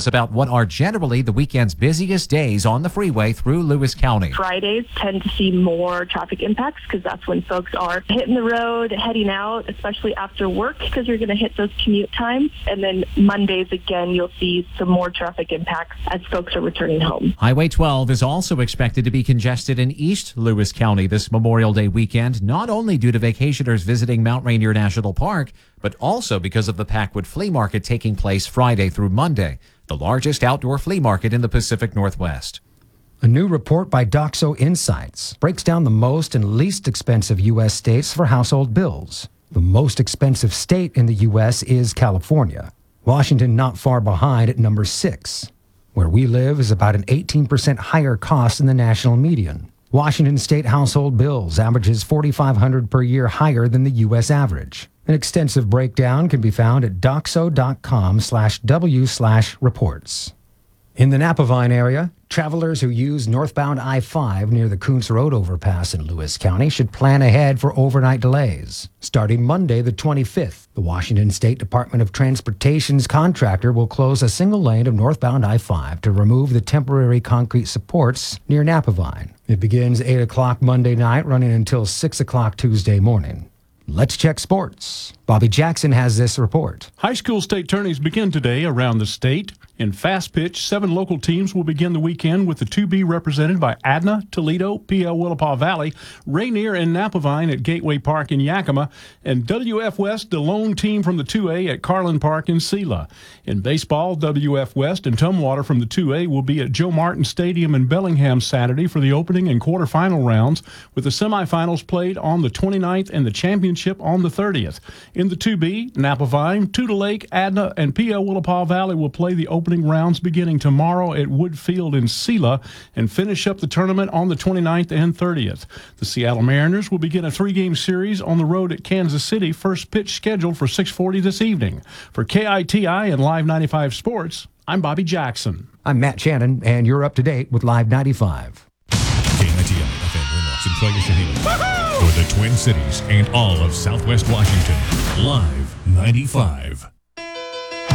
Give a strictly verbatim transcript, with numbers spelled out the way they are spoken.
us about what are generally the weekend's busiest days on the freeway through Lewis County. Fridays tend to see more traffic impacts because that's when folks are hitting the road, heading out, especially after work, because you're going to hit those commute times. And then Mondays, again, you'll see some more traffic impacts as folks are returning home. Highway twelve is also expected to be congested in East Lewis County this Memorial Day weekend, not only due to vacationers visiting Mount Rainier National Park, but also because of the Packwood Flea Market taking place Friday through Monday, the largest outdoor flea market in the Pacific Northwest. A new report by Doxo Insights breaks down the most and least expensive U S states for household bills. The most expensive state in the U S is California. Washington not far behind at number six. Where we live is about an eighteen percent higher cost than the national median. Washington state household bills averages four thousand five hundred dollars per year higher than the U S average. An extensive breakdown can be found at doxo.com slash W slash reports. In the Napavine area, travelers who use northbound I five near the Kuntz Road overpass in Lewis County should plan ahead for overnight delays. Starting Monday the twenty-fifth, the Washington State Department of Transportation's contractor will close a single lane of northbound I five to remove the temporary concrete supports near Napavine. It begins eight o'clock Monday night, running until six o'clock Tuesday morning. Let's check sports. Bobby Jackson has this report. High school state tourneys begin today around the state. In fast pitch, seven local teams will begin the weekend with the two B represented by Adna, Toledo, P L Willapa Valley, Rainier, and Napavine at Gateway Park in Yakima, and W F West, the lone team from the two A at Carlin Park in Sela. In baseball, W F West and Tumwater from the two A will be at Joe Martin Stadium in Bellingham Saturday for the opening and quarterfinal rounds, with the semifinals played on the twenty-ninth and the championship on the thirtieth. In the two B, Napavine, Tudor Lake, Adna, and P L Willapa Valley will play the opening rounds beginning tomorrow at Wood Field in Sela and finish up the tournament on the twenty-ninth and thirtieth. The Seattle Mariners will begin a three-game series on the road at Kansas City, first pitch scheduled for six forty this evening. For K I T I and Live ninety-five Sports, I'm Bobby Jackson. I'm Matt Shannon, and you're up to date with Live ninety-five. K I T I F M Winlock and Flagler for the Twin Cities and all of Southwest Washington. Live ninety-five.